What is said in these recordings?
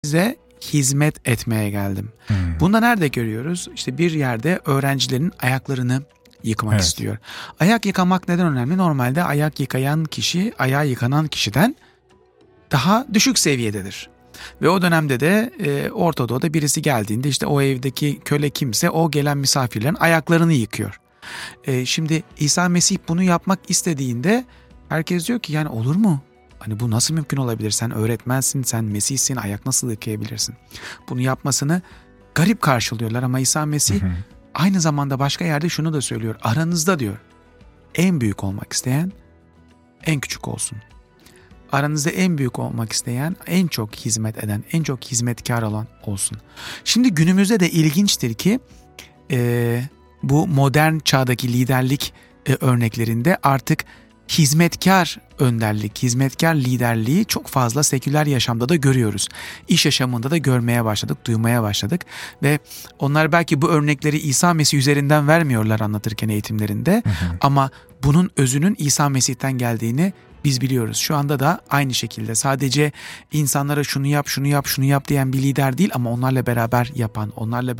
size hizmet etmeye geldim. Bunu da nerede görüyoruz? İşte bir yerde öğrencilerin ayaklarını yıkamak istiyor. Ayak yıkamak neden önemli? Normalde ayak yıkayan kişi, ayağı yıkanan kişiden daha düşük seviyededir. Ve o dönemde de Orta Doğu'da birisi geldiğinde işte o evdeki köle kimse o gelen misafirlerin ayaklarını yıkıyor. Şimdi İsa Mesih bunu yapmak istediğinde herkes diyor ki yani olur mu? Hani bu nasıl mümkün olabilir? Sen öğretmensin, sen Mesih'sin, ayak nasıl yıkayabilirsin? Bunu yapmasını garip karşılıyorlar ama İsa Mesih aynı zamanda başka yerde şunu da söylüyor. Aranızda diyor en büyük olmak isteyen en küçük olsun. Aranızda en büyük olmak isteyen, en çok hizmet eden, en çok hizmetkar olan olsun. Şimdi günümüzde de ilginçtir ki bu modern çağdaki liderlik örneklerinde artık hizmetkar önderlik, hizmetkar liderliği çok fazla seküler yaşamda da görüyoruz. İş yaşamında da görmeye başladık, duymaya başladık ve onlar belki bu örnekleri İsa Mesih üzerinden vermiyorlar anlatırken eğitimlerinde ama bunun özünün İsa Mesih'ten geldiğini biz biliyoruz. Şu anda da aynı şekilde sadece insanlara şunu yap, şunu yap, şunu yap diyen bir lider değil ama onlarla beraber yapan, onlarla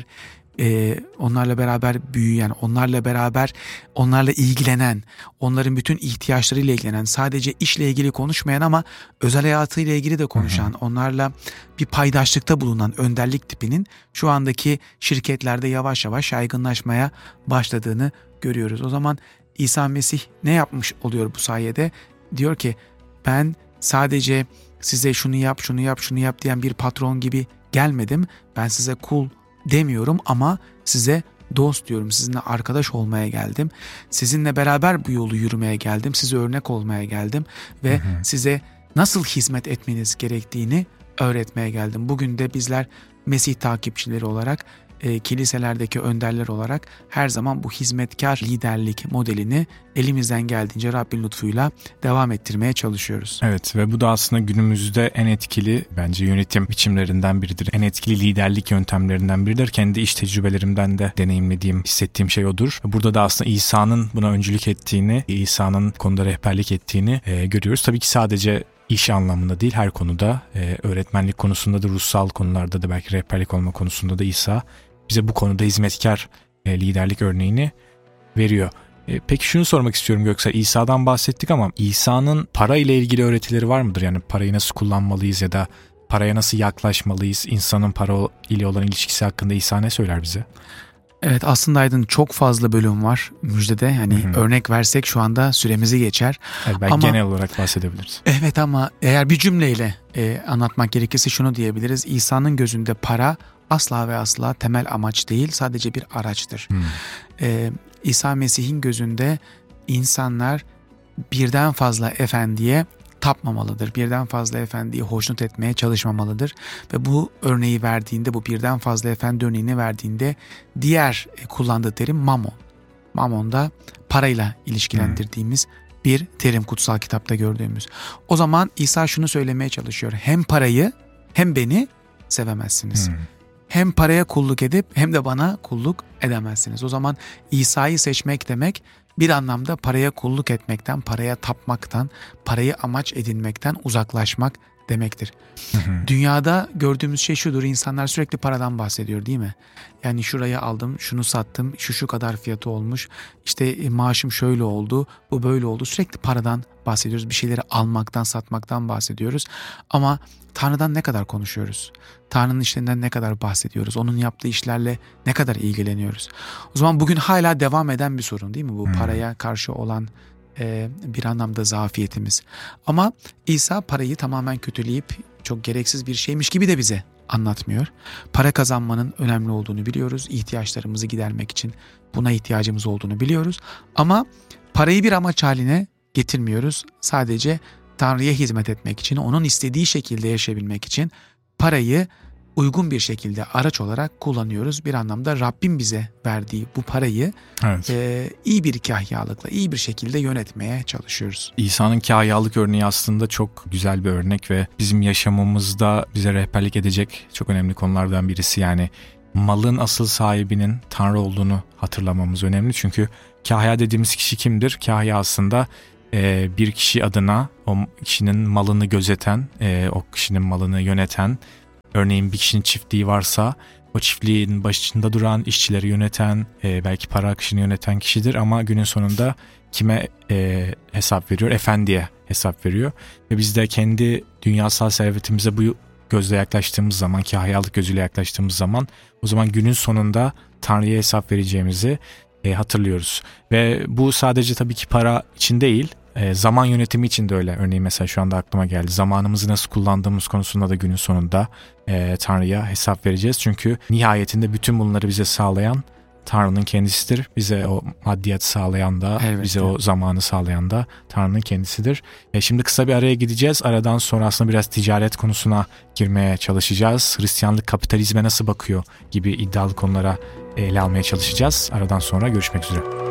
beraber büyüyen, onlarla ilgilenen, onların bütün ihtiyaçlarıyla ilgilenen, sadece işle ilgili konuşmayan ama özel hayatıyla ilgili de konuşan, onlarla bir paydaşlıkta bulunan önderlik tipinin şu andaki şirketlerde yavaş yavaş yaygınlaşmaya başladığını görüyoruz. O zaman İsa Mesih ne yapmış oluyor bu sayede? Diyor ki ben sadece size şunu yap, şunu yap, şunu yap diyen bir patron gibi gelmedim. Ben size kul demiyorum ama size dost diyorum. Sizinle arkadaş olmaya geldim. Sizinle beraber bu yolu yürümeye geldim. Size örnek olmaya geldim ve size nasıl hizmet etmeniz gerektiğini öğretmeye geldim. Bugün de bizler Mesih takipçileri olarak, kiliselerdeki önderler olarak her zaman bu hizmetkar liderlik modelini elimizden geldiğince Rabbin lütfuyla devam ettirmeye çalışıyoruz. Evet ve bu da aslında günümüzde en etkili bence yönetim biçimlerinden biridir. En etkili liderlik yöntemlerinden biridir. Kendi iş tecrübelerimden de deneyimlediğim, hissettiğim şey odur. Burada da aslında İsa'nın buna öncülük ettiğini, İsa'nın konuda rehberlik ettiğini görüyoruz. Tabii ki sadece İş anlamında değil, her konuda, öğretmenlik konusunda da, ruhsal konularda da, belki rehberlik olma konusunda da İsa bize bu konuda hizmetkar liderlik örneğini veriyor. Peki şunu sormak istiyorum Göksel, İsa'dan bahsettik ama İsa'nın para ile ilgili öğretileri var mıdır? Yani parayı nasıl kullanmalıyız ya da paraya nasıl yaklaşmalıyız? İnsanın para ile olan ilişkisi hakkında İsa ne söyler bize? Evet, aslında Aydın çok fazla bölüm var Müjde'de. Yani örnek versek şu anda süremizi geçer. Evet, belki genel olarak bahsedebiliriz. Evet ama eğer bir cümleyle anlatmak gerekirse şunu diyebiliriz. İsa'nın gözünde para asla ve asla temel amaç değil, sadece bir araçtır. İsa Mesih'in gözünde insanlar birden fazla efendiye tapmamalıdır. Birden fazla efendiyi hoşnut etmeye çalışmamalıdır. Ve bu örneği verdiğinde, bu birden fazla efendi örneğini verdiğinde diğer kullandığı terim mamon. Mamon da parayla ilişkilendirdiğimiz bir terim, kutsal kitapta gördüğümüz. O zaman İsa şunu söylemeye çalışıyor. Hem parayı hem beni sevemezsiniz. Hem paraya kulluk edip hem de bana kulluk edemezsiniz. O zaman İsa'yı seçmek demek bir anlamda paraya kulluk etmekten, paraya tapmaktan, parayı amaç edinmekten uzaklaşmak demektir. Dünyada gördüğümüz şey şudur, insanlar sürekli paradan bahsediyor değil mi? Yani şurayı aldım, şunu sattım, şu kadar fiyatı olmuş, işte maaşım şöyle oldu, bu böyle oldu. Sürekli paradan bahsediyoruz, bir şeyleri almaktan, satmaktan bahsediyoruz. Ama Tanrı'dan ne kadar konuşuyoruz? Tanrı'nın işlerinden ne kadar bahsediyoruz? Onun yaptığı işlerle ne kadar ilgileniyoruz? O zaman bugün hala devam eden bir sorun değil mi bu paraya karşı olan bir anlamda zafiyetimiz. Ama İsa parayı tamamen kötüleyip çok gereksiz bir şeymiş gibi de bize anlatmıyor. Para kazanmanın önemli olduğunu biliyoruz. İhtiyaçlarımızı gidermek için buna ihtiyacımız olduğunu biliyoruz. Ama parayı bir amaç haline getirmiyoruz. Sadece Tanrı'ya hizmet etmek için, onun istediği şekilde yaşayabilmek için parayı uygun bir şekilde araç olarak kullanıyoruz. Bir anlamda Rabbim bize verdiği bu parayı iyi bir kahyalıkla, iyi bir şekilde yönetmeye çalışıyoruz. İsa'nın kahyalık örneği aslında çok güzel bir örnek ve bizim yaşamımızda bize rehberlik edecek çok önemli konulardan birisi. Yani malın asıl sahibinin Tanrı olduğunu hatırlamamız önemli. Çünkü kahya dediğimiz kişi kimdir? Kahya aslında bir kişi adına o kişinin malını gözeten, o kişinin malını yöneten, örneğin bir kişinin çiftliği varsa o çiftliğin başında duran, işçileri yöneten, belki para akışını yöneten kişidir ama günün sonunda kime hesap veriyor? Efendiye hesap veriyor. Ve biz de kendi dünyasal servetimize bu gözle yaklaştığımız zaman, ki hayallik gözüyle yaklaştığımız zaman, o zaman günün sonunda Tanrı'ya hesap vereceğimizi hatırlıyoruz. Ve bu sadece tabii ki para için değil, zaman yönetimi için de öyle. Örneğin mesela şu anda aklıma geldi. Zamanımızı nasıl kullandığımız konusunda da günün sonunda Tanrı'ya hesap vereceğiz. Çünkü nihayetinde bütün bunları bize sağlayan Tanrı'nın kendisidir. Bize o maddiyatı sağlayan da, bize o zamanı sağlayan da Tanrı'nın kendisidir. Şimdi kısa bir araya gideceğiz. Aradan sonra aslında biraz ticaret konusuna girmeye çalışacağız. Hristiyanlık kapitalizme nasıl bakıyor gibi iddialı konulara ele almaya çalışacağız. Aradan sonra görüşmek üzere.